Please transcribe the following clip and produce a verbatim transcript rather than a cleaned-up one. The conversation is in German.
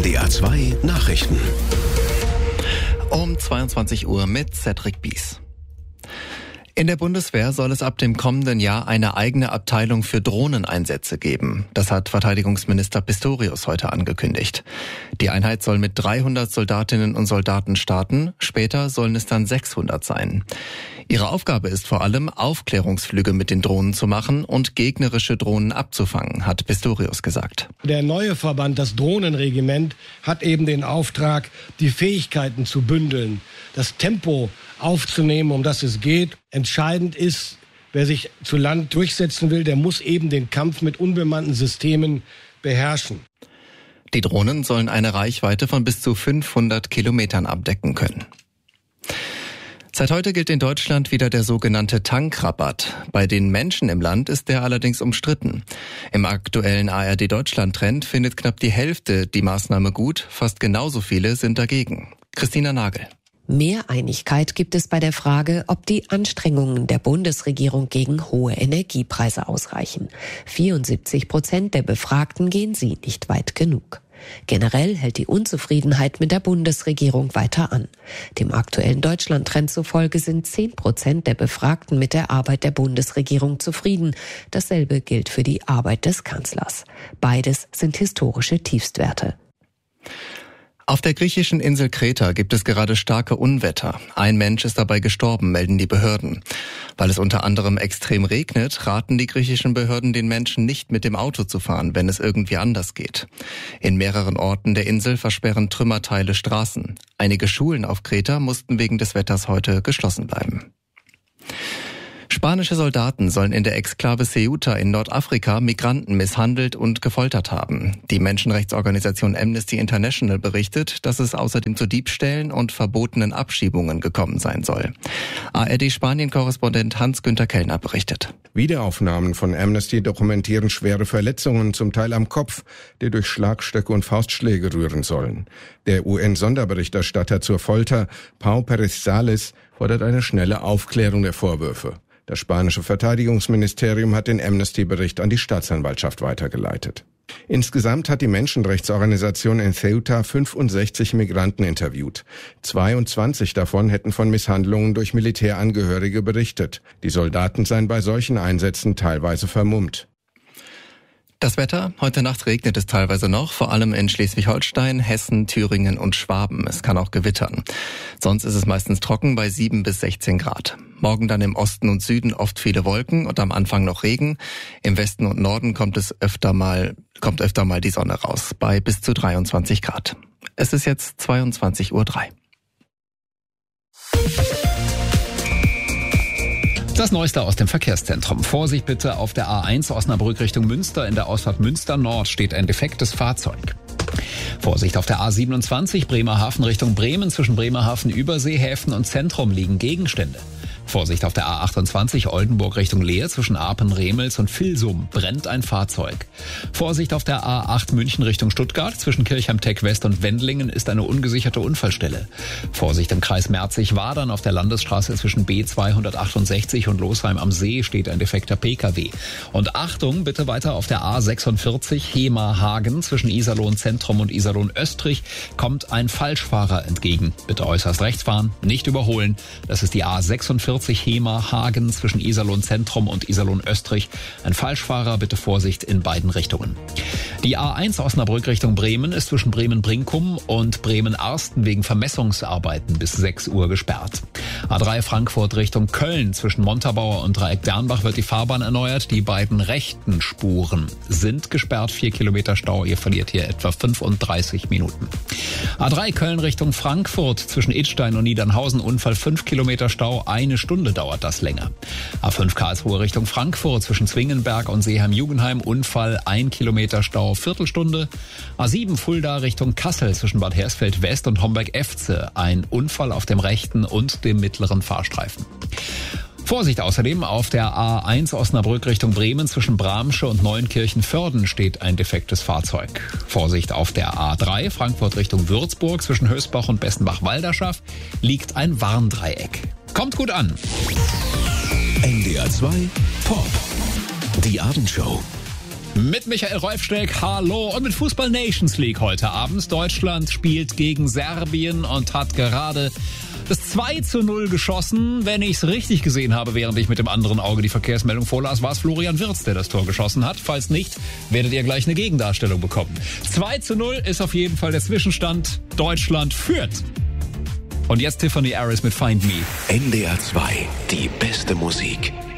D R zwei Nachrichten. Um zweiundzwanzig Uhr mit Cedric Bies. In der Bundeswehr soll es ab dem kommenden Jahr eine eigene Abteilung für Drohneneinsätze geben. Das hat Verteidigungsminister Pistorius heute angekündigt. Die Einheit soll mit dreihundert Soldatinnen und Soldaten starten. Später sollen es dann sechshundert sein. Ihre Aufgabe ist vor allem, Aufklärungsflüge mit den Drohnen zu machen und gegnerische Drohnen abzufangen, hat Pistorius gesagt. Der neue Verband, das Drohnenregiment, hat eben den Auftrag, die Fähigkeiten zu bündeln, das Tempo aufzunehmen, um das es geht. Entscheidend ist, wer sich zu Land durchsetzen will, der muss eben den Kampf mit unbemannten Systemen beherrschen. Die Drohnen sollen eine Reichweite von bis zu fünfhundert Kilometern abdecken können. Seit heute gilt in Deutschland wieder der sogenannte Tankrabatt. Bei den Menschen im Land ist der allerdings umstritten. Im aktuellen A R D-Deutschland-Trend findet knapp die Hälfte die Maßnahme gut, fast genauso viele sind dagegen. Christina Nagel. Mehr Einigkeit gibt es bei der Frage, ob die Anstrengungen der Bundesregierung gegen hohe Energiepreise ausreichen. vierundsiebzig Prozent der Befragten gehen sie nicht weit genug. Generell hält die Unzufriedenheit mit der Bundesregierung weiter an. Dem aktuellen Deutschland-Trend zufolge sind zehn Prozent der Befragten mit der Arbeit der Bundesregierung zufrieden. Dasselbe gilt für die Arbeit des Kanzlers. Beides sind historische Tiefstwerte. Auf der griechischen Insel Kreta gibt es gerade starke Unwetter. Ein Mensch ist dabei gestorben, melden die Behörden. Weil es unter anderem extrem regnet, raten die griechischen Behörden den Menschen nicht mit dem Auto zu fahren, wenn es irgendwie anders geht. In mehreren Orten der Insel versperren Trümmerteile Straßen. Einige Schulen auf Kreta mussten wegen des Wetters heute geschlossen bleiben. Spanische Soldaten sollen in der Exklave Ceuta in Nordafrika Migranten misshandelt und gefoltert haben. Die Menschenrechtsorganisation Amnesty International berichtet, dass es außerdem zu Diebstählen und verbotenen Abschiebungen gekommen sein soll. A R D-Spanien-Korrespondent Hans-Günther Kellner berichtet. Videoaufnahmen von Amnesty dokumentieren schwere Verletzungen, zum Teil am Kopf, die durch Schlagstöcke und Faustschläge rühren sollen. Der U N-Sonderberichterstatter zur Folter, Pau Pérez-Sales, fordert eine schnelle Aufklärung der Vorwürfe. Das spanische Verteidigungsministerium hat den Amnesty-Bericht an die Staatsanwaltschaft weitergeleitet. Insgesamt hat die Menschenrechtsorganisation in Ceuta fünfundsechzig Migranten interviewt. zweiundzwanzig davon hätten von Misshandlungen durch Militärangehörige berichtet. Die Soldaten seien bei solchen Einsätzen teilweise vermummt. Das Wetter: Heute Nacht regnet es teilweise noch, vor allem in Schleswig-Holstein, Hessen, Thüringen und Schwaben. Es kann auch gewittern. Sonst ist es meistens trocken bei sieben bis sechzehn Grad. Morgen dann im Osten und Süden oft viele Wolken und am Anfang noch Regen. Im Westen und Norden kommt es öfter mal, kommt öfter mal die Sonne raus, bei bis zu dreiundzwanzig Grad. Es ist jetzt zweiundzwanzig Uhr drei. Das Neueste aus dem Verkehrszentrum. Vorsicht bitte auf der A eins Osnabrück Richtung Münster. In der Ausfahrt Münster Nord steht ein defektes Fahrzeug. Vorsicht auf der A siebenundzwanzig Bremerhaven Richtung Bremen. Zwischen Bremerhaven, Übersee, Häfen und Zentrum liegen Gegenstände. Vorsicht auf der A achtundzwanzig Oldenburg Richtung Leer. Zwischen Apen, Remels und Vilsum brennt ein Fahrzeug. Vorsicht auf der A acht München Richtung Stuttgart. Zwischen Kirchheim-Tech West und Wendlingen ist eine ungesicherte Unfallstelle. Vorsicht im Kreis Merzig-Wadern auf der Landesstraße zwischen B zweihundertachtundsechzig und Losheim am See steht ein defekter P K W. Und Achtung, bitte weiter auf der A sechsundvierzig Hema-Hagen. Zwischen Iserlohn Zentrum und Iserlohn Östrich kommt ein Falschfahrer entgegen. Bitte äußerst rechts fahren, nicht überholen. Das ist die A sechsundvierzig Hema-Hagen zwischen Iserlohn Zentrum und Iserlohn Östrich. Ein Falschfahrer, bitte Vorsicht in beiden Richtungen. Die A eins Osnabrück Richtung Bremen ist zwischen Bremen-Brinkum und Bremen-Arsten wegen Vermessungsarbeiten bis sechs Uhr gesperrt. A drei Frankfurt Richtung Köln zwischen Montabaur und Dreieck Dernbach wird die Fahrbahn erneuert. Die beiden rechten Spuren sind gesperrt. Vier Kilometer Stau. Ihr verliert hier etwa fünfunddreißig Minuten. A drei Köln Richtung Frankfurt zwischen Idstein und Niedernhausen. Unfall fünf Kilometer Stau. Eine Stunde dauert das länger. A fünf Karlsruhe Richtung Frankfurt zwischen Zwingenberg und Seeheim-Jugenheim. Unfall ein Kilometer Stau. Viertelstunde. A sieben Fulda Richtung Kassel zwischen Bad Hersfeld West und Homberg-Efze. Ein Unfall auf dem rechten und dem mittleren Fahrstreifen. Vorsicht außerdem auf der A eins Osnabrück Richtung Bremen zwischen Bramsche und Neuenkirchen-Vörden steht ein defektes Fahrzeug. Vorsicht auf der A drei Frankfurt Richtung Würzburg zwischen Hösbach und Bessenbach-Walderschaft liegt ein Warndreieck. Kommt gut an. N D R zwei Pop. Die Abendshow. Mit Michael Rolfsteck, hallo. Und mit Fußball Nations League heute Abend. Deutschland spielt gegen Serbien und hat gerade das zwei zu null geschossen. Wenn ich es richtig gesehen habe, während ich mit dem anderen Auge die Verkehrsmeldung vorlas, war es Florian Wirtz, der das Tor geschossen hat. Falls nicht, werdet ihr gleich eine Gegendarstellung bekommen. zwei zu null ist auf jeden Fall der Zwischenstand. Deutschland führt. Und jetzt Tiffany Harris mit Find Me. N D R zwei, die beste Musik.